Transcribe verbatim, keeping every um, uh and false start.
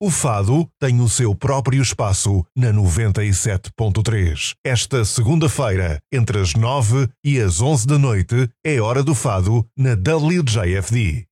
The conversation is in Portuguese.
O fado tem o seu próprio espaço na noventa e sete ponto três. Esta segunda-feira, entre as nove e as onze da noite, é hora do fado na W J F D.